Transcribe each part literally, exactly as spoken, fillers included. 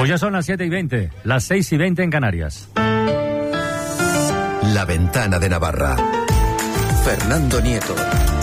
Pues ya son las siete y veinte, las seis y veinte en Canarias. La Ventana de Navarra. Fernando Nieto.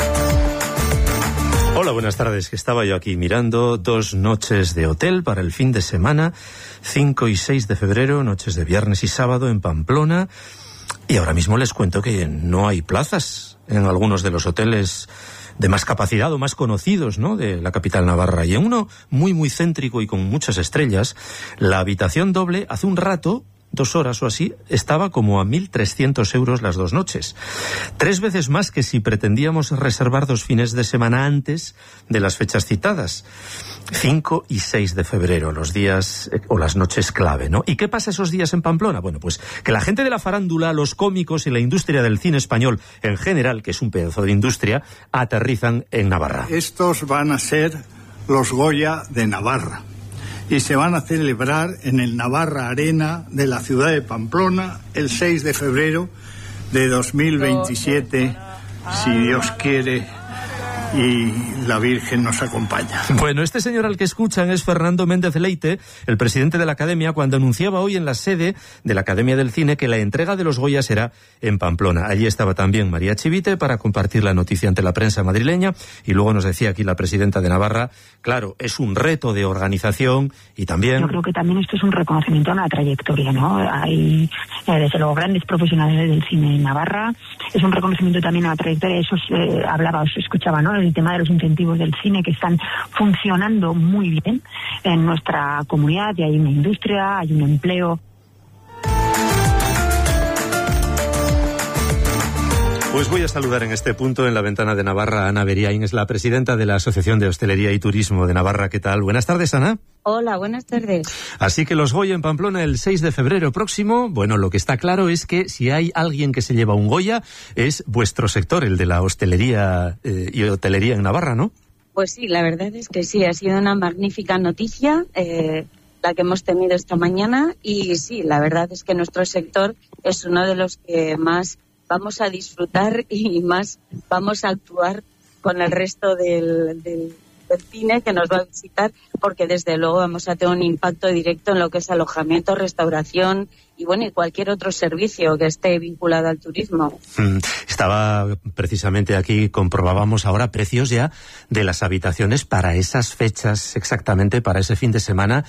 Hola, buenas tardes. Que estaba yo aquí mirando dos noches de hotel para el fin de semana, cinco y seis de febrero, noches de viernes y sábado en Pamplona. Y ahora mismo les cuento que no hay plazas en algunos de los hoteles de más capacidad o más conocidos, ¿no?, de la capital navarra. Y en uno muy, muy céntrico y con muchas estrellas, la habitación doble hace un rato, dos horas o así, estaba como a mil trescientos euros las dos noches. Tres veces más que si pretendíamos reservar dos fines de semana antes de las fechas citadas. cinco y seis de febrero, los días eh, o las noches clave, ¿no? ¿Y qué pasa esos días en Pamplona? Bueno, pues que la gente de la farándula, los cómicos y la industria del cine español en general, que es un pedazo de industria, aterrizan en Navarra. Estos van a ser los Goya de Navarra. Y se van a celebrar en el Navarra Arena de la ciudad de Pamplona el seis de febrero de dos mil veintisiete, si Dios quiere y la Virgen nos acompaña. Bueno, este señor al que escuchan es Fernando Méndez Leite, el presidente de la Academia, cuando anunciaba hoy en la sede de la Academia del Cine que la entrega de los Goya será en Pamplona. Allí estaba también María Chivite para compartir la noticia ante la prensa madrileña, y luego nos decía aquí la presidenta de Navarra, claro, es un reto de organización y también... Yo creo que también esto es un reconocimiento a la trayectoria, ¿no? Hay, eh, desde luego, grandes profesionales del cine en Navarra, es un reconocimiento también a la trayectoria, eso eh, hablaba, os escuchaba, ¿no?, el tema de los incentivos del cine que están funcionando muy bien en nuestra comunidad, y hay una industria, hay un empleo. Pues voy a saludar en este punto, en la Ventana de Navarra, a Ana Beriain, es la presidenta de la Asociación de Hostelería y Turismo de Navarra. ¿Qué tal? Buenas tardes, Ana. Hola, buenas tardes. Así que los Goya en Pamplona el seis de febrero próximo. Bueno, lo que está claro es que si hay alguien que se lleva un Goya es vuestro sector, el de la hostelería eh, y hotelería en Navarra, ¿no? Pues sí, la verdad es que sí, ha sido una magnífica noticia eh, la que hemos tenido esta mañana, y sí, la verdad es que nuestro sector es uno de los que más vamos a disfrutar y más vamos a actuar con el resto del, del, del cine que nos va a visitar, porque desde luego vamos a tener un impacto directo en lo que es alojamiento, restauración y bueno, y cualquier otro servicio que esté vinculado al turismo. Mm, estaba precisamente aquí, comprobábamos ahora precios ya de las habitaciones para esas fechas, exactamente para ese fin de semana,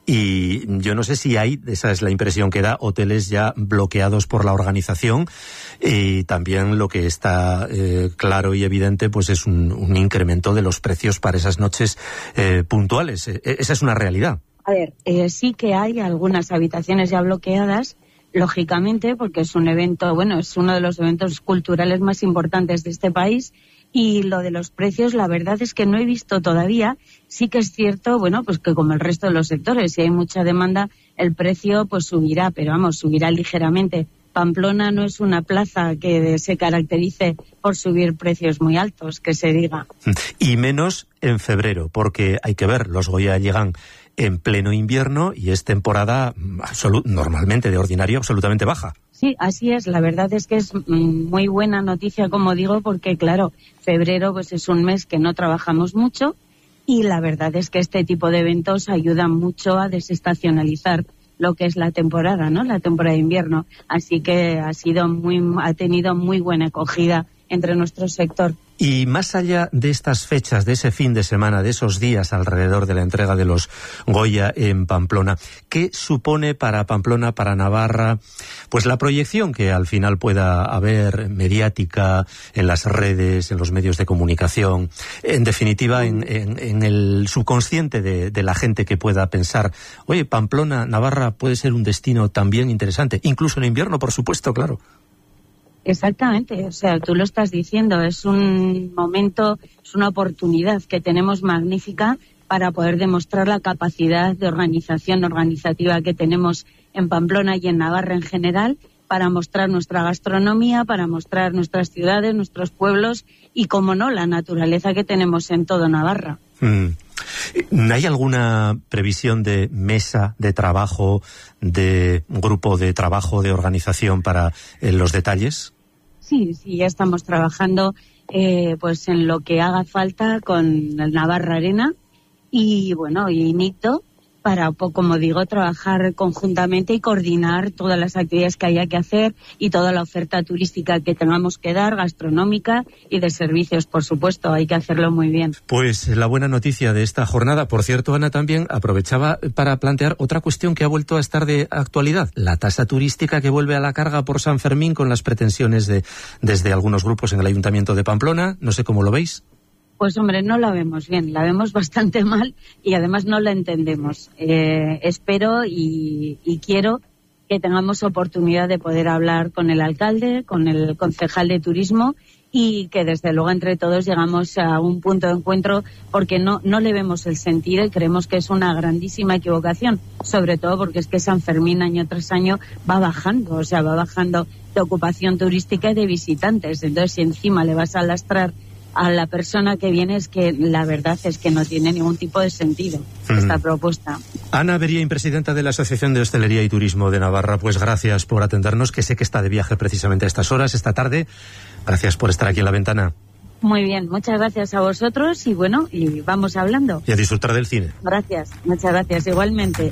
y yo no sé si hay, esa es la impresión que da, hoteles ya bloqueados por la organización, y también lo que está eh, claro y evidente pues es un, un incremento de los precios para esas noches eh, puntuales. Eh, esa es una realidad. A ver, eh, sí que hay algunas habitaciones ya bloqueadas, lógicamente, porque es un evento, bueno, es uno de los eventos culturales más importantes de este país, y lo de los precios, la verdad es que no he visto todavía. Sí que es cierto, bueno, pues que como el resto de los sectores, si hay mucha demanda, el precio pues subirá, pero vamos, subirá ligeramente. Pamplona no es una plaza que se caracterice por subir precios muy altos, que se diga. Y menos en febrero, porque hay que ver, los Goya llegan en pleno invierno y es temporada absolu- normalmente de ordinario absolutamente baja. Sí, así es. La verdad es que es muy buena noticia, como digo, porque claro, febrero pues es un mes que no trabajamos mucho, y la verdad es que este tipo de eventos ayudan mucho a desestacionalizar lo que es la temporada, ¿no? La temporada de invierno. Así que ha sido muy, ha tenido muy buena acogida entre nuestro sector. Y más allá de estas fechas, de ese fin de semana, de esos días alrededor de la entrega de los Goya en Pamplona, ¿qué supone para Pamplona, para Navarra, pues la proyección que al final pueda haber mediática en las redes, en los medios de comunicación, en definitiva en, en, en el subconsciente de, de la gente que pueda pensar, oye, Pamplona, Navarra puede ser un destino también interesante, incluso en invierno, por supuesto, claro? Exactamente, o sea, tú lo estás diciendo, es un momento, es una oportunidad que tenemos magnífica para poder demostrar la capacidad de organización organizativa que tenemos en Pamplona y en Navarra en general, para mostrar nuestra gastronomía, para mostrar nuestras ciudades, nuestros pueblos y, como no, la naturaleza que tenemos en todo Navarra. Mm. ¿Hay alguna previsión de mesa de trabajo, de grupo de trabajo, de organización para eh, los detalles? Sí, sí, ya estamos trabajando eh, pues en lo que haga falta con el Navarra Arena y, bueno, y Nicto, para, como digo, trabajar conjuntamente y coordinar todas las actividades que haya que hacer y toda la oferta turística que tengamos que dar, gastronómica y de servicios, por supuesto. Hay que hacerlo muy bien. Pues la buena noticia de esta jornada. Por cierto, Ana, también aprovechaba para plantear otra cuestión que ha vuelto a estar de actualidad. La tasa turística que vuelve a la carga por San Fermín con las pretensiones de desde algunos grupos en el Ayuntamiento de Pamplona. No sé cómo lo veis. Pues hombre, no la vemos bien, la vemos bastante mal y además no la entendemos. Eh, espero y, y quiero que tengamos oportunidad de poder hablar con el alcalde, con el concejal de turismo y que desde luego entre todos llegamos a un punto de encuentro porque no, no le vemos el sentido y creemos que es una grandísima equivocación, sobre todo porque es que San Fermín año tras año va bajando, o sea, va bajando de ocupación turística y de visitantes. Entonces, si encima le vas a lastrar a la persona que viene, es que la verdad es que no tiene ningún tipo de sentido mm. esta propuesta. Ana Berín, presidenta de la Asociación de Hostelería y Turismo de Navarra, pues gracias por atendernos, que sé que está de viaje precisamente a estas horas, esta tarde. Gracias por estar aquí en La Ventana. Muy bien, muchas gracias a vosotros y bueno, y vamos hablando. Y a disfrutar del cine. Gracias, muchas gracias, igualmente.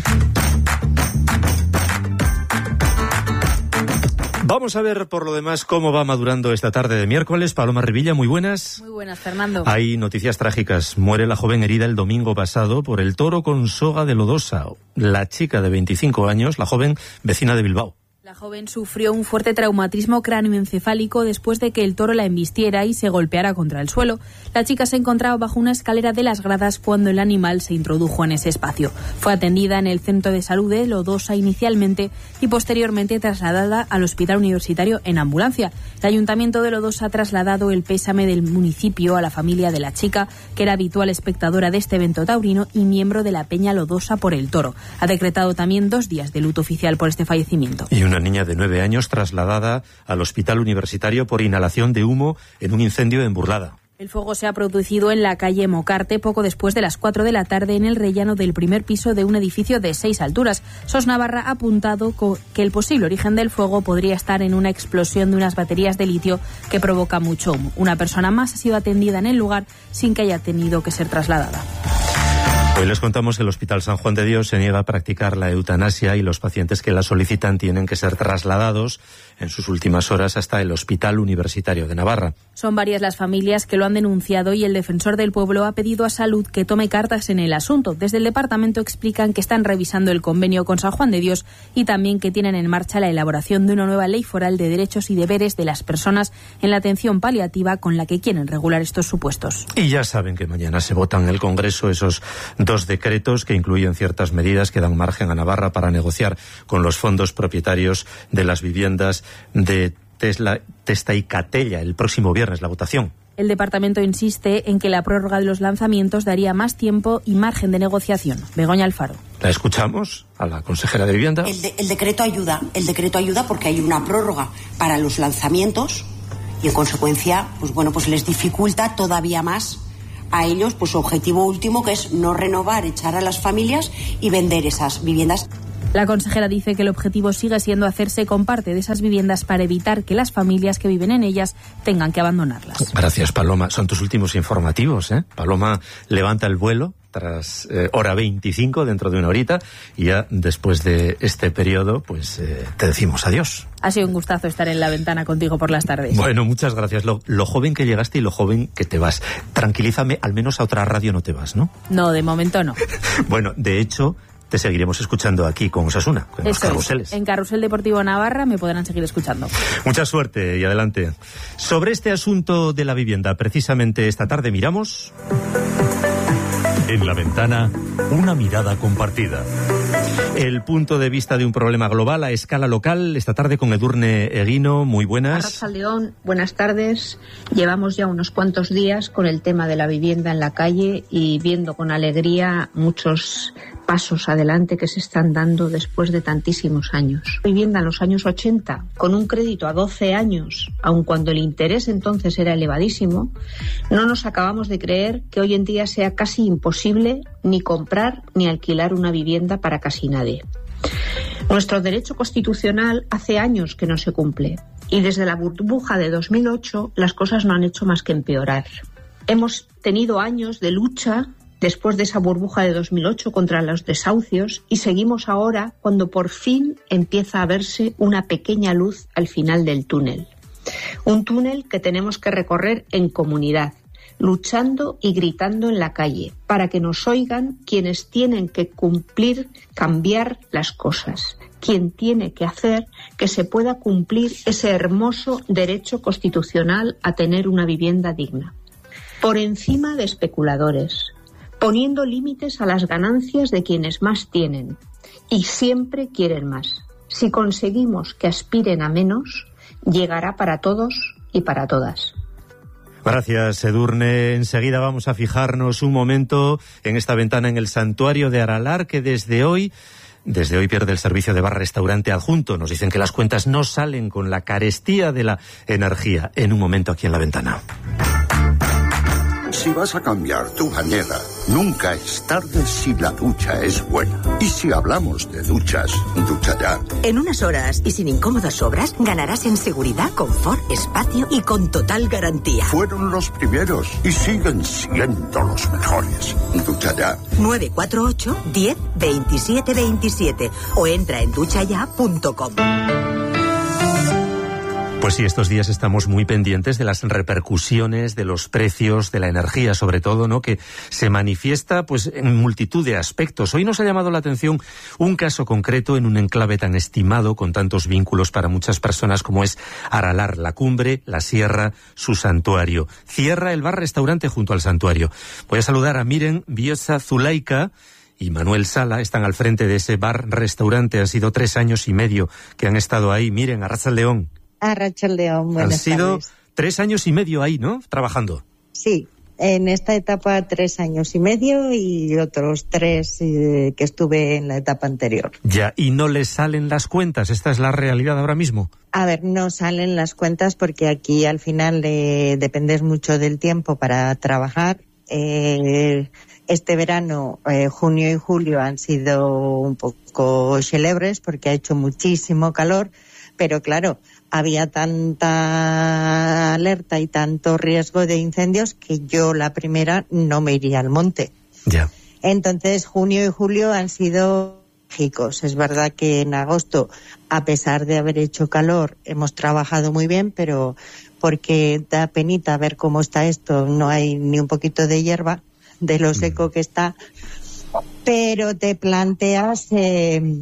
Vamos a ver por lo demás cómo va madurando esta tarde de miércoles. Paloma Revilla, muy buenas. Muy buenas, Fernando. Hay noticias trágicas. Muere la joven herida el domingo pasado por el toro con soga de lodosa. La chica de veinticinco años, la joven vecina de Bilbao. La joven sufrió un fuerte traumatismo cráneoencefálico después de que el toro la embistiera y se golpeara contra el suelo. La chica se encontraba bajo una escalera de las gradas cuando el animal se introdujo en ese espacio. Fue atendida en el centro de salud de Lodosa inicialmente y posteriormente trasladada al hospital universitario en ambulancia. El ayuntamiento de Lodosa ha trasladado el pésame del municipio a la familia de la chica, que era habitual espectadora de este evento taurino y miembro de la Peña Lodosa por el toro. Ha decretado también dos días de luto oficial por este fallecimiento. Y una niña de nueve años trasladada al hospital universitario por inhalación de humo en un incendio en Burlada. El fuego se ha producido en la calle Mocarte poco después de las cuatro de la tarde en el rellano del primer piso de un edificio de seis alturas. SOS Navarra ha apuntado que el posible origen del fuego podría estar en una explosión de unas baterías de litio que provoca mucho humo. Una persona más ha sido atendida en el lugar sin que haya tenido que ser trasladada. Hoy les contamos que el Hospital San Juan de Dios se niega a practicar la eutanasia y los pacientes que la solicitan tienen que ser trasladados en sus últimas horas hasta el Hospital Universitario de Navarra. Son varias las familias que lo han denunciado y el defensor del pueblo ha pedido a Salud que tome cartas en el asunto. Desde el departamento explican que están revisando el convenio con San Juan de Dios y también que tienen en marcha la elaboración de una nueva ley foral de derechos y deberes de las personas en la atención paliativa con la que quieren regular estos supuestos. Y ya saben que mañana se votan en el Congreso esos dos decretos que incluyen ciertas medidas que dan margen a Navarra para negociar con los fondos propietarios de las viviendas de Tesla, Testa y Catella el próximo viernes, la votación. El departamento insiste en que la prórroga de los lanzamientos daría más tiempo y margen de negociación. Begoña Alfaro. La escuchamos a la consejera de Vivienda. El, de, el decreto ayuda, el decreto ayuda porque hay una prórroga para los lanzamientos y en consecuencia, pues bueno, pues les dificulta todavía más a ellos, pues su objetivo último, que es no renovar, echar a las familias y vender esas viviendas. La consejera dice que el objetivo sigue siendo hacerse con parte de esas viviendas para evitar que las familias que viven en ellas tengan que abandonarlas. Gracias, Paloma. Son tus últimos informativos, ¿eh? Paloma levanta el vuelo tras eh, hora veinticinco, dentro de una horita, y ya después de este periodo, pues eh, te decimos adiós. Ha sido un gustazo estar en La Ventana contigo por las tardes. Bueno, muchas gracias. Lo, lo joven que llegaste y lo joven que te vas. Tranquilízame, al menos a otra radio no te vas, ¿no? No, de momento no. Bueno, de hecho, te seguiremos escuchando aquí con Osasuna, con los carruseles. En Carrusel Deportivo Navarra me podrán seguir escuchando. Mucha suerte y adelante. Sobre este asunto de la vivienda, precisamente esta tarde miramos... En La Ventana, una mirada compartida. El punto de vista de un problema global a escala local, esta tarde con Edurne Eguino. Muy buenas. Arratsaldeon, buenas tardes. Llevamos ya unos cuantos días con el tema de la vivienda en la calle y viendo con alegría muchos pasos adelante que se están dando después de tantísimos años. Vivienda en los años ochenta, con un crédito a doce años, aun cuando el interés entonces era elevadísimo, no nos acabamos de creer que hoy en día sea casi imposible ni comprar ni alquilar una vivienda para casi nadie. Nuestro derecho constitucional hace años que no se cumple y desde la burbuja de dos mil ocho las cosas no han hecho más que empeorar. Hemos tenido años de lucha, después de esa burbuja de dos mil ocho contra los desahucios, y seguimos ahora cuando por fin empieza a verse una pequeña luz al final del túnel. Un túnel que tenemos que recorrer en comunidad, luchando y gritando en la calle, para que nos oigan quienes tienen que cumplir, cambiar las cosas, quien tiene que hacer que se pueda cumplir ese hermoso derecho constitucional a tener una vivienda digna. Por encima de especuladores, poniendo límites a las ganancias de quienes más tienen y siempre quieren más. Si conseguimos que aspiren a menos, llegará para todos y para todas. Gracias, Edurne. Enseguida vamos a fijarnos un momento en esta ventana en el santuario de Aralar, que desde hoy, desde hoy pierde el servicio de bar-restaurante adjunto. Nos dicen que las cuentas no salen con la carestía de la energía. En un momento aquí en la ventana. Si vas a cambiar tu bañera, nunca es tarde si la ducha es buena. Y si hablamos de duchas, Ducha Ya. En unas horas y sin incómodas obras, ganarás en seguridad, confort, espacio y con total garantía. Fueron los primeros y siguen siendo los mejores. Ducha Ya. nueve cuatro ocho, diez, veintisiete veintisiete o entra en ducha ya punto com. Pues sí, estos días estamos muy pendientes de las repercusiones de los precios de la energía, sobre todo, ¿no?, que se manifiesta pues en multitud de aspectos. Hoy nos ha llamado la atención un caso concreto en un enclave tan estimado, con tantos vínculos para muchas personas como es Aralar, la cumbre, la sierra, su santuario. Cierra el bar-restaurante junto al santuario. Voy a saludar a Miren Biosa Zulaika y Manuel Sala, están al frente de ese bar-restaurante. Han sido tres años y medio que han estado ahí. Miren, Arratsaldeon. Arratsaldeon, buenas Han sido tardes. tres años y medio ahí, ¿no?, trabajando. Sí, en esta etapa tres años y medio y otros tres eh, que estuve en la etapa anterior. Ya, y no les salen las cuentas. Esta es la realidad ahora mismo. A ver, no salen las cuentas porque aquí al final eh, dependes mucho del tiempo para trabajar. Eh, este verano, eh, junio y julio, han sido un poco celebres porque ha hecho muchísimo calor, pero claro, había tanta alerta y tanto riesgo de incendios que yo la primera no me iría al monte. Ya. Entonces, junio y julio han sido mágicos. Es verdad que en agosto, a pesar de haber hecho calor, hemos trabajado muy bien, pero porque da penita ver cómo está esto, no hay ni un poquito de hierba de lo seco que está, pero te planteas eh,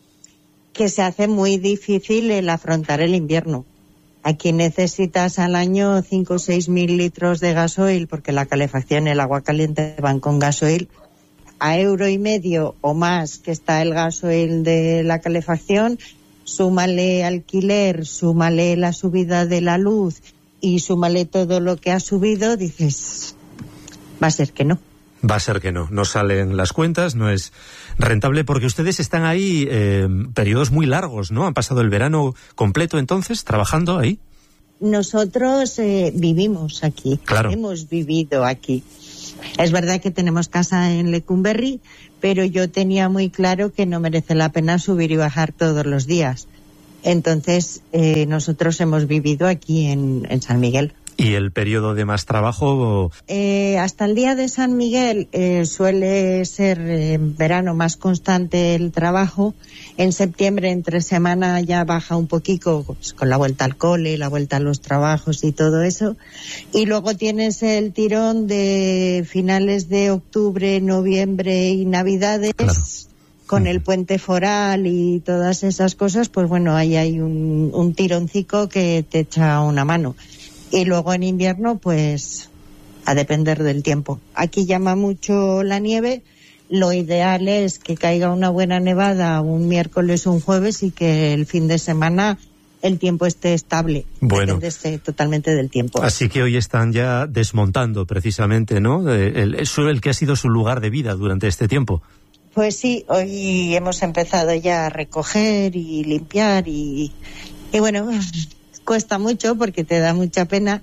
que se hace muy difícil el afrontar el invierno. Aquí necesitas al año cinco o seis mil litros de gasoil, porque la calefacción y el agua caliente van con gasoil. A euro y medio o más que está el gasoil de la calefacción, súmale alquiler, súmale la subida de la luz y súmale todo lo que ha subido, dices, va a ser que no. Va a ser que no, no salen las cuentas, no es rentable, porque ustedes están ahí eh, periodos muy largos, ¿no? Han pasado el verano completo entonces trabajando ahí. Nosotros eh, vivimos aquí, claro. Hemos vivido aquí. Es verdad que tenemos casa en Lecumberri, pero yo tenía muy claro que no merece la pena subir y bajar todos los días. Entonces, eh, nosotros hemos vivido aquí en, en San Miguel. ¿Y el periodo de más trabajo? Eh, hasta el día de San Miguel eh, suele ser en eh, verano más constante el trabajo. En septiembre, entre semana, ya baja un poquito pues, con la vuelta al cole, la vuelta a los trabajos y todo eso. Y luego tienes el tirón de finales de octubre, noviembre y Navidades. Claro. Con el puente foral y todas esas cosas, pues bueno, ahí hay un, un tironcico que te echa una mano. Y luego en invierno, pues, a depender del tiempo. Aquí llama mucho la nieve. Lo ideal es que caiga una buena nevada un miércoles o un jueves y que el fin de semana el tiempo esté estable. Bueno. Depende totalmente del tiempo. Así que hoy están ya desmontando precisamente, ¿no? El, el, el que ha sido su lugar de vida durante este tiempo. Pues sí, hoy hemos empezado ya a recoger y limpiar y, y bueno, cuesta mucho porque te da mucha pena,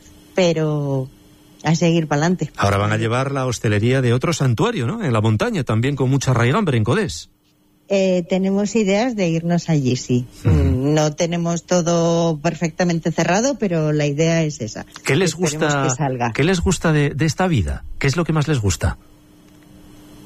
pero a seguir para adelante. Ahora van a llevar la hostelería de otro santuario, ¿no? En la montaña, también con mucha raigambre en Codés. Eh, tenemos ideas de irnos allí, sí. Mm. No tenemos todo perfectamente cerrado, pero la idea es esa. ¿Qué les gusta, que salga. ¿qué les gusta de, de esta vida? ¿Qué es lo que más les gusta?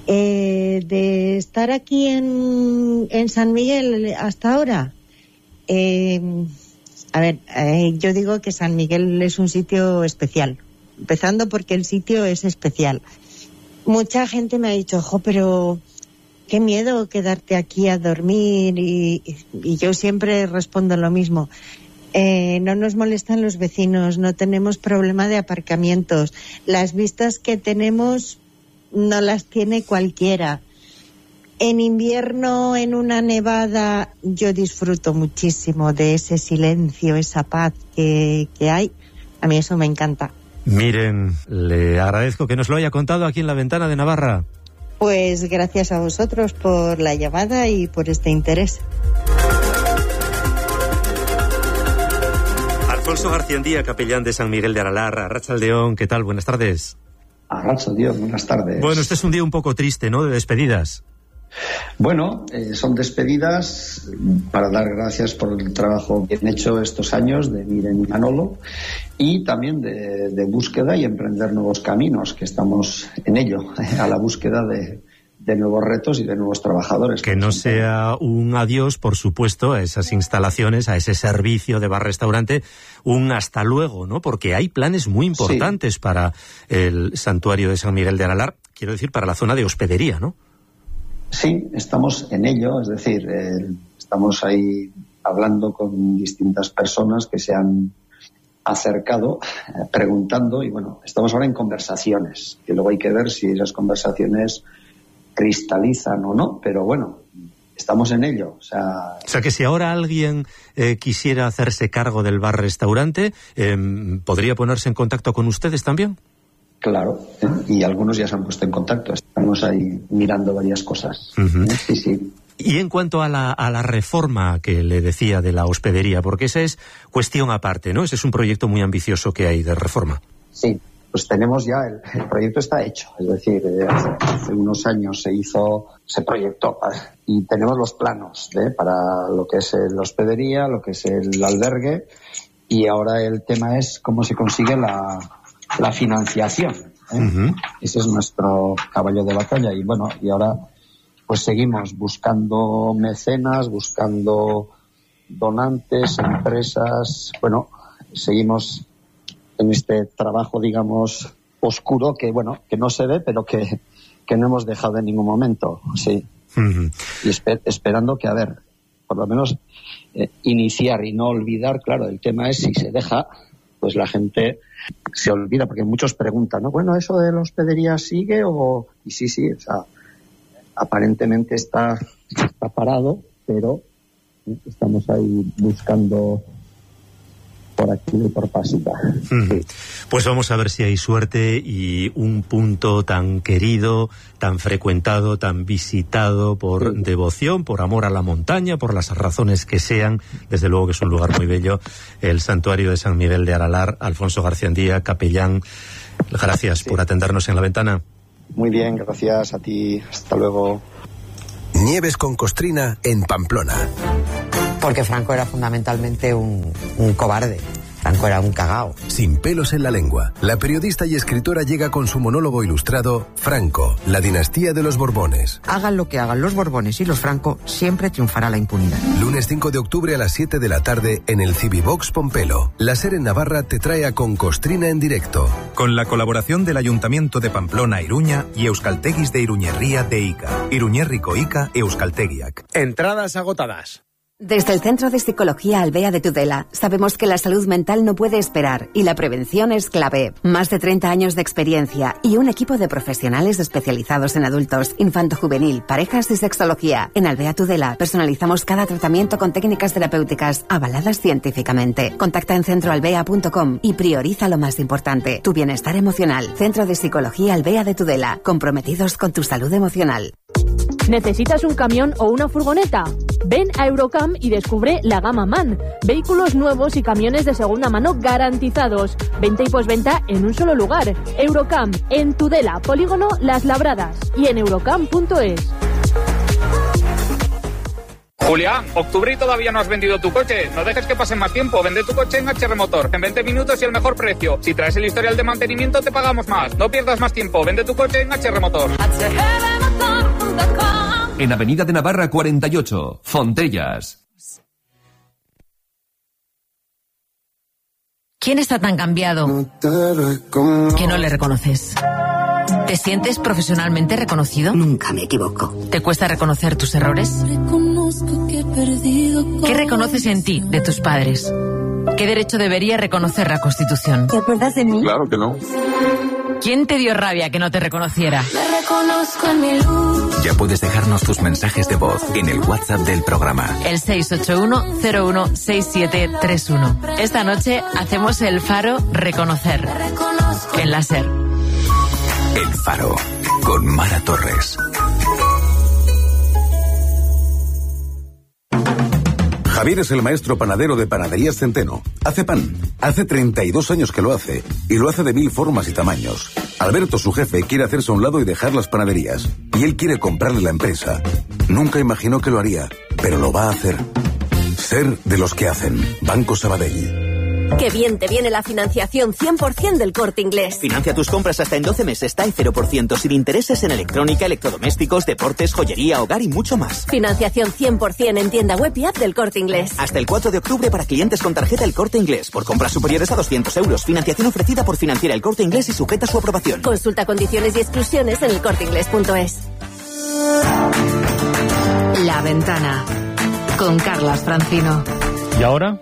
Eh, de estar aquí en, en San Miguel hasta ahora, eh, a ver, eh, yo digo que San Miguel es un sitio especial, empezando porque el sitio es especial. Mucha gente me ha dicho, jo, pero qué miedo quedarte aquí a dormir, y, y yo siempre respondo lo mismo. Eh, no nos molestan los vecinos, no tenemos problema de aparcamientos, las vistas que tenemos no las tiene cualquiera. En invierno, en una nevada, yo disfruto muchísimo de ese silencio, esa paz que, que hay. A mí eso me encanta. Miren, le agradezco que nos lo haya contado aquí en La Ventana de Navarra. Pues gracias a vosotros por la llamada y por este interés. Alfonso Garciandía, capellán de San Miguel de Aralar, Arratsaldeon, ¿qué tal? Buenas tardes. Arratsaldeon, buenas tardes. Bueno, este es un día un poco triste, ¿no?, de despedidas. Bueno, eh, son despedidas para dar gracias por el trabajo bien hecho estos años de Miren y Manolo, y también de, de búsqueda y emprender nuevos caminos, que estamos en ello, a la búsqueda de, de nuevos retos y de nuevos trabajadores. Que no sea un adiós, por supuesto, a esas instalaciones, a ese servicio de bar-restaurante, un hasta luego, ¿no? Porque hay planes muy importantes sí. para el santuario de San Miguel de Aralar, quiero decir, para la zona de hospedería, ¿no? Sí, estamos en ello, es decir, eh, estamos ahí hablando con distintas personas que se han acercado, eh, preguntando, y bueno, estamos ahora en conversaciones, que luego hay que ver si esas conversaciones cristalizan o no, pero bueno, estamos en ello. O sea, o sea que si ahora alguien eh, quisiera hacerse cargo del bar-restaurante, eh, ¿podría ponerse en contacto con ustedes también? Claro, ¿eh? Y algunos ya se han puesto en contacto. Estamos ahí mirando varias cosas. Uh-huh. ¿eh? Sí, sí. Y en cuanto a la, a la reforma que le decía de la hospedería, porque esa es cuestión aparte, ¿no? Ese es un proyecto muy ambicioso que hay de reforma. Sí, pues tenemos ya, el, el proyecto está hecho. Es decir, eh, hace, hace unos años se hizo, se proyectó, ¿eh? Y tenemos los planos ¿eh? para lo que es la hospedería, lo que es el albergue, y ahora el tema es cómo se consigue la... la financiación, ¿eh? Uh-huh. Ese es nuestro caballo de batalla, y bueno, y ahora pues seguimos buscando mecenas, buscando donantes, empresas, bueno, seguimos en este trabajo, digamos, oscuro, que bueno, que no se ve, pero que, que no hemos dejado en ningún momento, sí. Uh-huh. Y esper- esperando que, a ver, por lo menos eh, iniciar y no olvidar, claro, el tema es si se deja, pues la gente se olvida, porque muchos preguntan, ¿no? Bueno, ¿eso de la hospedería sigue o...? Y sí, sí, o sea, aparentemente está, está parado, pero estamos ahí buscando por aquí y por pasita. Mm. Pues vamos a ver si hay suerte y un punto tan querido, tan frecuentado, tan visitado por sí. devoción, por amor a la montaña, por las razones que sean. Desde luego que es un lugar muy bello, el santuario de San Miguel de Aralar. Alfonso Garciandía, capellán, gracias sí. por atendernos en La Ventana. Muy bien, gracias a ti. Hasta luego. Nieves con Costrina en Pamplona. Porque Franco era fundamentalmente un, un cobarde. Franco era un cagao. Sin pelos en la lengua, la periodista y escritora llega con su monólogo ilustrado Franco, la dinastía de los Borbones. Hagan lo que hagan los Borbones y los Franco, siempre triunfará la impunidad. Lunes cinco de octubre a las siete de la tarde en el Civivox Pompelo. La SER en Navarra te trae a Con Costrina en directo. Con la colaboración del Ayuntamiento de Pamplona, Iruña y Euskalteguis de Iruñerría de Ica. Iruñerriko Ica, Euskaltegiak. Entradas agotadas. Desde el Centro de Psicología Albea de Tudela sabemos que la salud mental no puede esperar y la prevención es clave. Más de treinta años de experiencia y un equipo de profesionales especializados en adultos, infanto-juvenil, parejas y sexología. En Albea Tudela personalizamos cada tratamiento con técnicas terapéuticas avaladas científicamente. Contacta en centroalbea punto com y prioriza lo más importante, tu bienestar emocional. Centro de Psicología Albea de Tudela, comprometidos con tu salud emocional. ¿Necesitas un camión o una furgoneta? Ven a Eurocam y descubre la gama MAN. Vehículos nuevos y camiones de segunda mano garantizados. Venta y posventa en un solo lugar. Eurocam, en Tudela, Polígono Las Labradas y en eurocam punto es. Julián, octubre y todavía no has vendido tu coche. No dejes que pase más tiempo. Vende tu coche en H R Motor. En veinte minutos y el mejor precio. Si traes el historial de mantenimiento te pagamos más. No pierdas más tiempo. Vende tu coche en H R Motor. H R Motor. En Avenida de Navarra cuarenta y ocho, Fontellas. ¿Quién está tan cambiado que no le reconoces? ¿Te sientes profesionalmente reconocido? Nunca me equivoco. ¿Te cuesta reconocer tus errores? ¿Qué reconoces en ti de tus padres? ¿Qué derecho debería reconocer la Constitución? ¿Te acuerdas de mí? Claro que no. ¿Quién te dio rabia que no te reconociera? Me reconozco en mi luz. Ya puedes dejarnos tus mensajes de voz en el WhatsApp del programa. El seis ocho uno cero uno seis siete tres uno. Esta noche hacemos el Faro Reconocer en la SER. El Faro, con Mara Torres. Javier es el maestro panadero de Panaderías Centeno. Hace pan. Hace treinta y dos años que lo hace. Y lo hace de mil formas y tamaños. Alberto, su jefe, quiere hacerse a un lado y dejar las panaderías. Y él quiere comprarle la empresa. Nunca imaginó que lo haría, pero lo va a hacer. Ser de los que hacen. Banco Sabadell. Qué bien te viene la financiación cien por ciento del Corte Inglés. Financia tus compras hasta en doce meses, está en cero por ciento, sin intereses en electrónica, electrodomésticos, deportes, joyería, hogar y mucho más. Financiación cien por ciento en tienda web y app del Corte Inglés. Hasta el cuatro de octubre para clientes con tarjeta El Corte Inglés. Por compras superiores a doscientos euros. Financiación ofrecida por Financiera El Corte Inglés y sujeta a su aprobación. Consulta condiciones y exclusiones en el corte inglés punto es. La Ventana, con Carlas Francino. ¿Y ahora?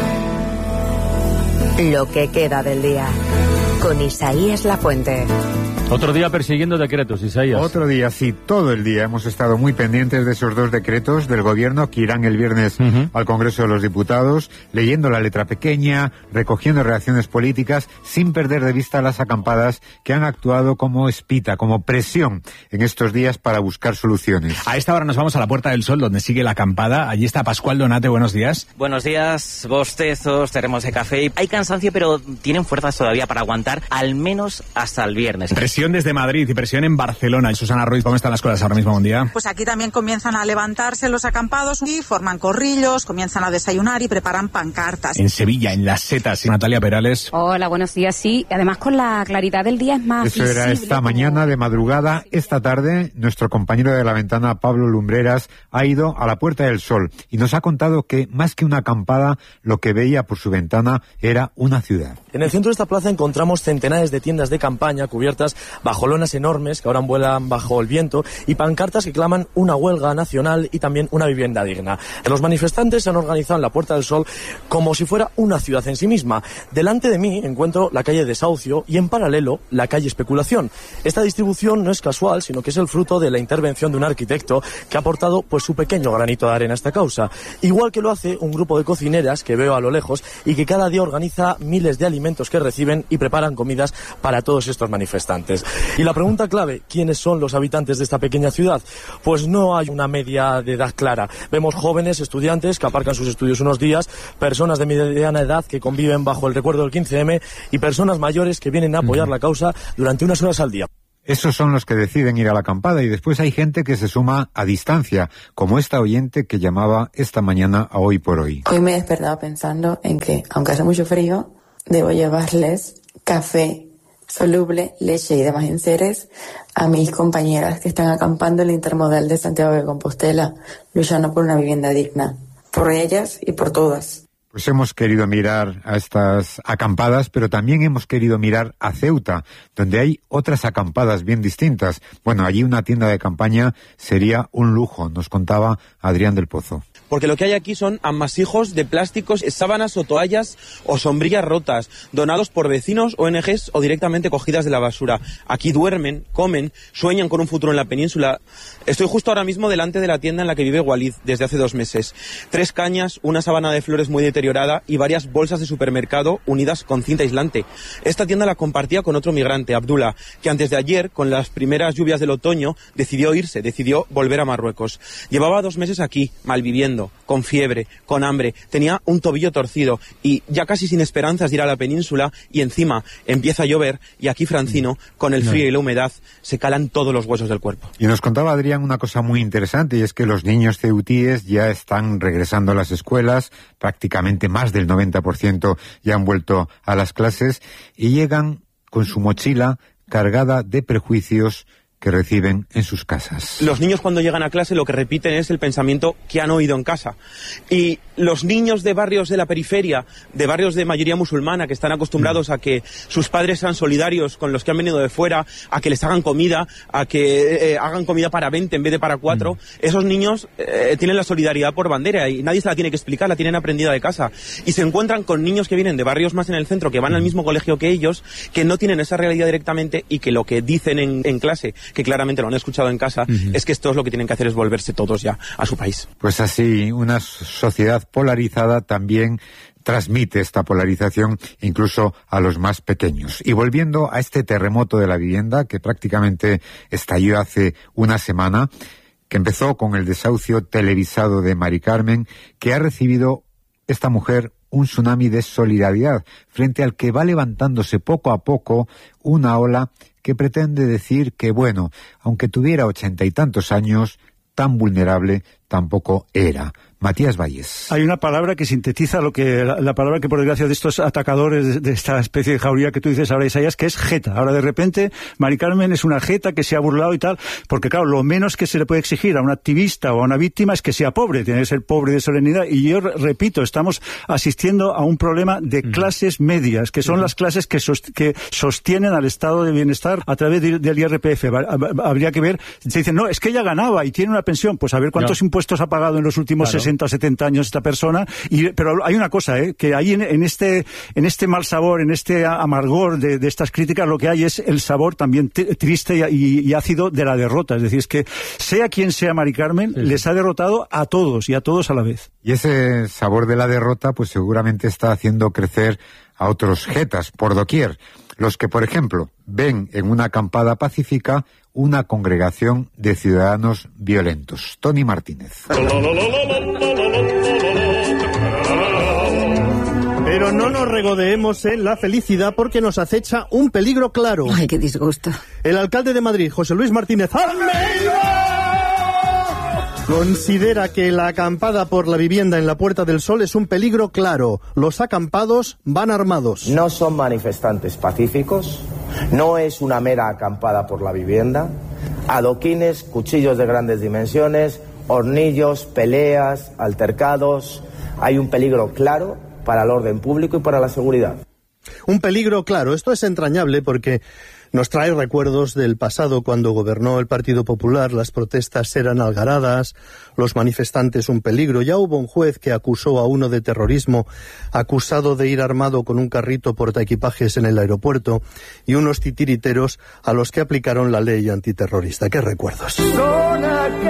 Lo que queda del día, con Isaías Lafuente. Otro día persiguiendo decretos, Isaías. Otro día, sí, todo el día hemos estado muy pendientes de esos dos decretos del gobierno que irán el viernes uh-huh. al Congreso de los Diputados, leyendo la letra pequeña, recogiendo reacciones políticas, sin perder de vista las acampadas que han actuado como espita, como presión en estos días para buscar soluciones. A esta hora nos vamos a la Puerta del Sol, donde sigue la acampada. Allí está Pascual Donate, buenos días. Buenos días, bostezos, termos de café. Hay cansancio, pero tienen fuerzas todavía para aguantar, al menos hasta el viernes. Presión desde Madrid y presión en Barcelona. Susana Ruiz, ¿cómo están las cosas ahora mismo? Buen día. Pues aquí también comienzan a levantarse los acampados y forman corrillos, comienzan a desayunar y preparan pancartas. En Sevilla, en Las Setas, Natalia Perales. Hola, buenos días. Sí, además con la claridad del día es más Eso visible. Era esta mañana de madrugada. Esta tarde, nuestro compañero de La Ventana, Pablo Lumbreras, ha ido a la Puerta del Sol y nos ha contado que, más que una acampada, lo que veía por su ventana era una ciudad. En el centro de esta plaza encontramos centenares de tiendas de campaña cubiertas bajo lonas enormes que ahora vuelan bajo el viento y pancartas que claman una huelga nacional y también una vivienda digna. Los manifestantes se han organizado en la Puerta del Sol como si fuera una ciudad en sí misma. Delante de mí encuentro la calle Desahucio y en paralelo la calle Especulación. Esta distribución no es casual, sino que es el fruto de la intervención de un arquitecto que ha aportado pues su pequeño granito de arena a esta causa. Igual que lo hace un grupo de cocineras que veo a lo lejos y que cada día organiza miles de alimentos que reciben y preparan comidas para todos estos manifestantes. Y la pregunta clave, ¿quiénes son los habitantes de esta pequeña ciudad? Pues no hay una media de edad clara. Vemos jóvenes, estudiantes que aparcan sus estudios unos días, personas de mediana edad que conviven bajo el recuerdo del quince eme y personas mayores que vienen a apoyar la causa durante unas horas al día. Esos son los que deciden ir a la acampada y después hay gente que se suma a distancia, como esta oyente que llamaba esta mañana a Hoy por Hoy. Hoy me he despertado pensando en que, aunque hace mucho frío, debo llevarles café soluble, leche y demás enseres a mis compañeras que están acampando en el intermodal de Santiago de Compostela, luchando por una vivienda digna, por ellas y por todas. Pues hemos querido mirar a estas acampadas, pero también hemos querido mirar a Ceuta, donde hay otras acampadas bien distintas. Bueno, allí una tienda de campaña sería un lujo, nos contaba Adrián del Pozo. Porque lo que hay aquí son amasijos de plásticos, sábanas o toallas o sombrillas rotas, donados por vecinos, O N Ges o directamente cogidas de la basura. Aquí duermen, comen, sueñan con un futuro en la península. Estoy justo ahora mismo delante de la tienda en la que vive Walid desde hace dos meses. Tres cañas, una sábana de flores muy deteriorada y varias bolsas de supermercado unidas con cinta aislante. Esta tienda la compartía con otro migrante, Abdullah, que antes de ayer, con las primeras lluvias del otoño, decidió irse, decidió volver a Marruecos. Llevaba dos meses aquí, malviviendo, con fiebre, con hambre, tenía un tobillo torcido y ya casi sin esperanzas de ir a la península y encima empieza a llover y aquí Francino, con el frío y la humedad, se calan todos los huesos del cuerpo. Y nos contaba Adrián una cosa muy interesante y es que los niños ceutíes ya están regresando a las escuelas, prácticamente más del noventa por ciento ya han vuelto a las clases y llegan con su mochila cargada de prejuicios que reciben en sus casas. Los niños cuando llegan a clase lo que repiten es el pensamiento que han oído en casa. Y los niños de barrios de la periferia, de barrios de mayoría musulmana, que están acostumbrados a que sus padres sean solidarios con los que han venido de fuera, a que les hagan comida, a que eh, hagan comida para veinte en vez de para cuatro, mm. esos niños eh, tienen la solidaridad por bandera y nadie se la tiene que explicar, la tienen aprendida de casa. Y se encuentran con niños que vienen de barrios más en el centro, que van mm. al mismo colegio que ellos, que no tienen esa realidad directamente y que lo que dicen en, en clase, que claramente lo han escuchado en casa, uh-huh. es que esto es lo que tienen que hacer es volverse todos ya a su país. Pues así, una sociedad polarizada también transmite esta polarización incluso a los más pequeños. Y volviendo a este terremoto de la vivienda, que prácticamente estalló hace una semana, que empezó con el desahucio televisado de Mari Carmen, que ha recibido esta mujer un tsunami de solidaridad, frente al que va levantándose poco a poco una ola que pretende decir que, bueno, aunque tuviera ochenta y tantos años, tan vulnerable tampoco era. Matías Valles. Hay una palabra que sintetiza lo que la, la palabra que por desgracia de estos atacadores de, de esta especie de jauría que tú dices ahora, Isaías, que es jeta. Ahora de repente Mari Carmen es una jeta que se ha burlado y tal, porque claro, lo menos que se le puede exigir a un activista o a una víctima es que sea pobre, tiene que ser pobre de solemnidad. Y yo repito, estamos asistiendo a un problema de uh-huh. clases medias, que son uh-huh. las clases que, sost- que sostienen al estado de bienestar a través de, del I R P F. Habría que ver, se dicen, no, es que ella ganaba y tiene una pensión, pues a ver cuántos no. impuestos ha pagado en los últimos claro. sesenta o setenta años esta persona. Y, pero hay una cosa, ¿eh? que ahí en, en este en este mal sabor, en este amargor de, de estas críticas, lo que hay es el sabor también t- triste y, y, y ácido de la derrota. Es decir, es que sea quien sea Mari Carmen, sí, sí. les ha derrotado a todos y a todos a la vez. Y ese sabor de la derrota pues seguramente está haciendo crecer a otros jetas por doquier. Los que, por ejemplo, ven en una acampada pacífica una congregación de ciudadanos violentos. Tony Martínez. Pero no nos regodeemos en la felicidad porque nos acecha un peligro claro. Ay, qué disgusto. El alcalde de Madrid, José Luis Martínez Almeida, considera que la acampada por la vivienda en la Puerta del Sol es un peligro claro. Los acampados van armados. No son manifestantes pacíficos, no es una mera acampada por la vivienda. Adoquines, cuchillos de grandes dimensiones, hornillos, peleas, altercados. Hay un peligro claro para el orden público y para la seguridad. Un peligro claro. Esto es entrañable porque nos trae recuerdos del pasado cuando gobernó el Partido Popular, las protestas eran algaradas, los manifestantes un peligro. Ya hubo un juez que acusó a uno de terrorismo, acusado de ir armado con un carrito portaequipajes en el aeropuerto, y unos titiriteros a los que aplicaron la ley antiterrorista. ¿Qué recuerdos? Son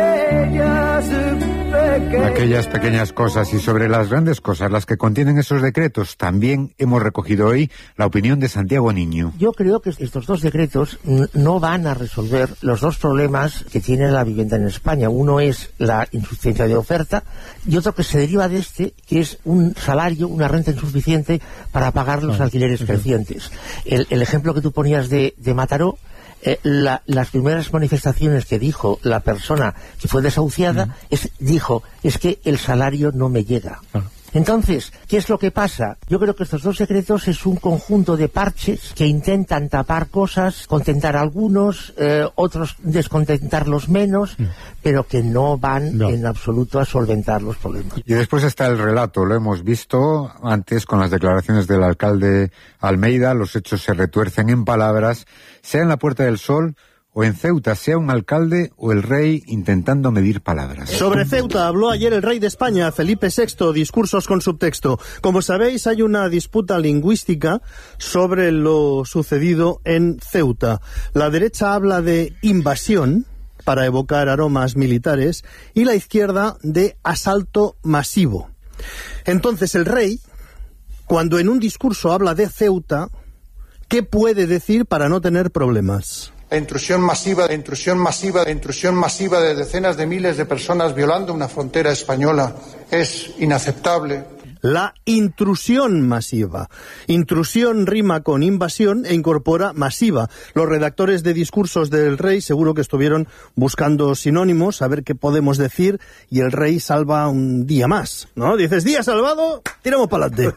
aquellas pequeñas... aquellas pequeñas cosas, y sobre las grandes cosas, las que contienen esos decretos, también hemos recogido hoy la opinión de Santiago Niño. Yo creo que estos dos decretos no van a resolver los dos problemas que tiene la vivienda en España. Uno es la insuficiencia de oferta y otro que se deriva de este, que es un salario, una renta insuficiente para pagar los alquileres crecientes. El, el ejemplo que tú ponías de, de Mataró, eh, la, las primeras manifestaciones que dijo la persona que fue desahuciada, uh-huh. es, dijo, es que el salario no me llega. Uh-huh. Entonces, ¿qué es lo que pasa? Yo creo que estos dos decretos es un conjunto de parches que intentan tapar cosas, contentar a algunos, eh, otros descontentarlos menos, mm. pero que no van no. en absoluto a solventar los problemas. Y después está el relato, lo hemos visto antes con las declaraciones del alcalde Almeida, los hechos se retuercen en palabras, sea en la Puerta del Sol o en Ceuta, sea un alcalde o el rey intentando medir palabras. Sobre Ceuta habló ayer el rey de España, Felipe sexto, discursos con subtexto. Como sabéis, hay una disputa lingüística sobre lo sucedido en Ceuta. La derecha habla de invasión, para evocar aromas militares, y la izquierda de asalto masivo. Entonces el rey, cuando en un discurso habla de Ceuta, ¿qué puede decir para no tener problemas? La intrusión masiva, la intrusión masiva, la intrusión masiva de decenas de miles de personas violando una frontera española es inaceptable. La intrusión masiva. Intrusión rima con invasión e incorpora masiva. Los redactores de discursos del rey seguro que estuvieron buscando sinónimos, a ver qué podemos decir, y el rey salva un día más, ¿no? Dices, día salvado, tiramos para adelante.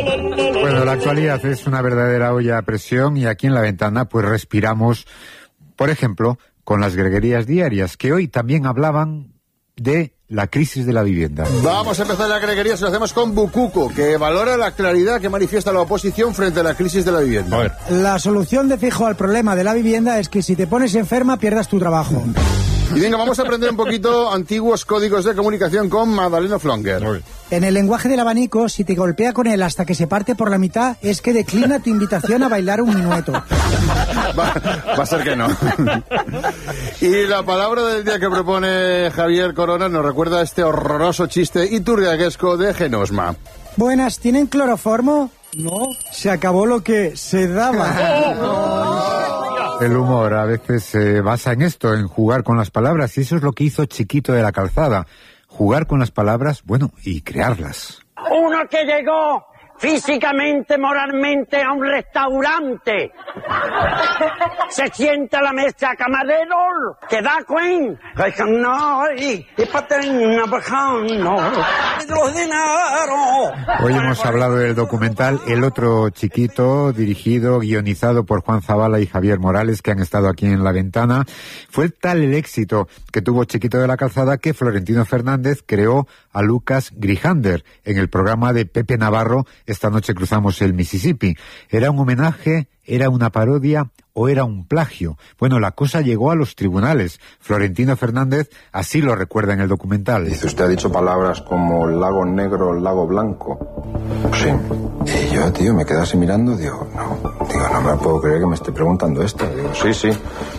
Bueno, la actualidad es una verdadera olla a presión y aquí en La Ventana pues respiramos Por ejemplo, con las greguerías diarias, que hoy también hablaban de la crisis de la vivienda. Vamos a empezar la greguería, se lo hacemos con Bucuco, que valora la claridad que manifiesta la oposición frente a la crisis de la vivienda. A ver. La solución de fijo al problema de la vivienda es que si te pones enferma pierdas tu trabajo. Y venga, vamos a aprender un poquito antiguos códigos de comunicación con Madalena Flonger. En el lenguaje del abanico, si te golpea con él hasta que se parte por la mitad, es que declina tu invitación a bailar un minueto. Va, va a ser que no. Y la palabra del día que propone Javier Corona nos recuerda este horroroso chiste iturriaguesco de Genosma. Buenas, ¿tienen cloroformo? No, se acabó lo que se daba. El humor a veces se basa en esto, en jugar con las palabras, y eso es lo que hizo Chiquito de la Calzada. Jugar con las palabras, bueno, y crearlas. Uno que llegó físicamente, moralmente a un restaurante. Se sienta a la mesa camarero, que da Queen. Hoy hemos hablado del documental El otro chiquito, dirigido, guionizado por Juan Zabala y Javier Morales, que han estado aquí en La Ventana. Fue tal el éxito que tuvo Chiquito de la Calzada que Florentino Fernández creó a Lucas Grijander en el programa de Pepe Navarro, Esta noche cruzamos el Mississippi. ¿Era un homenaje? ¿Era una parodia? ¿O era un plagio? Bueno, la cosa llegó a los tribunales. Florentino Fernández así lo recuerda en el documental. Dice, usted ha dicho palabras como lago negro, lago blanco. Sí. Y yo, tío, me quedé así mirando, digo, no, digo, no me puedo creer que me esté preguntando esto. Digo, sí, sí.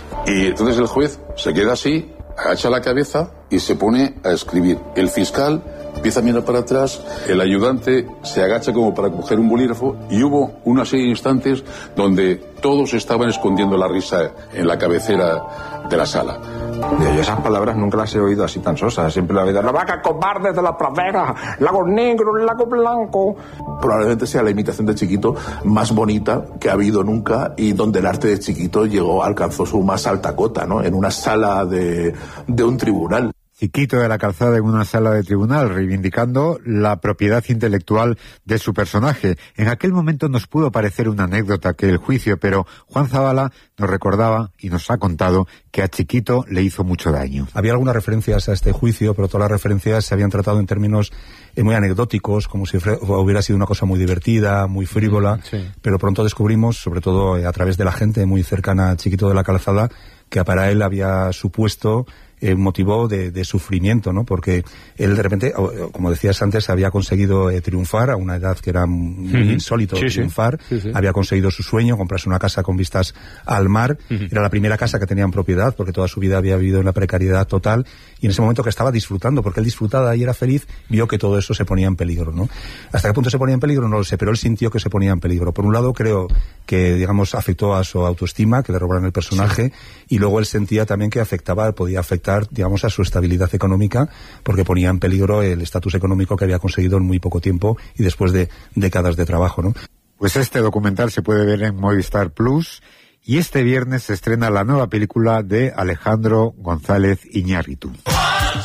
Y entonces el juez se queda así, agacha la cabeza y se pone a escribir. El fiscal empieza a mirar para atrás, el ayudante se agacha como para coger un bolígrafo y hubo una serie de instantes donde todos estaban escondiendo la risa en la cabecera de la sala. Yo esas palabras nunca las he oído así tan sosas, siempre la he oído, la vaca cobarde de la pradera, lago negro, lago blanco. Probablemente sea la imitación de Chiquito más bonita que ha habido nunca y donde el arte de Chiquito llegó, alcanzó su más alta cota, ¿no? En una sala de, de un tribunal. Chiquito de la Calzada en una sala de tribunal, reivindicando la propiedad intelectual de su personaje. En aquel momento nos pudo parecer una anécdota que el juicio, pero Juan Zabala nos recordaba y nos ha contado que a Chiquito le hizo mucho daño. Había algunas referencias a este juicio, pero todas las referencias se habían tratado en términos eh, muy anecdóticos, como si hubiera sido una cosa muy divertida, muy frívola, sí. Pero pronto descubrimos, sobre todo eh, a través de la gente muy cercana a Chiquito de la Calzada, que para él había supuesto eh, un motivo de, de sufrimiento, ¿no? Porque él de repente, como decías antes, había conseguido eh, triunfar a una edad que era muy uh-huh. insólito sí, triunfar, sí. Sí, sí. Había conseguido su sueño, comprarse una casa con vistas al mar, uh-huh. Era la primera casa que tenía en propiedad, porque toda su vida había vivido en la precariedad total, y en ese momento que estaba disfrutando, porque él disfrutaba y era feliz, vio que todo eso se ponía en peligro, ¿no? ¿Hasta qué punto se ponía en peligro? No lo sé, pero él sintió que se ponía en peligro. Por un lado, creo que, digamos, afectó a su autoestima, que le robaron el personaje, sí. Y luego él sentía también que afectaba, podía afectar, digamos, a su estabilidad económica, porque ponía en peligro el estatus económico que había conseguido en muy poco tiempo y después de décadas de trabajo, ¿no? Pues este documental se puede ver en Movistar Plus, y este viernes se estrena la nueva película de Alejandro González Iñárritu.